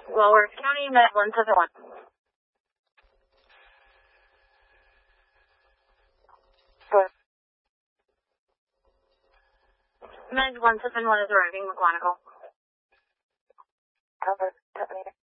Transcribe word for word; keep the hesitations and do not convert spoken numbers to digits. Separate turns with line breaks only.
Walworth County, Med one seven one.
Good.
Med one seven one is arriving, McGonigal.
Cover. ten meter.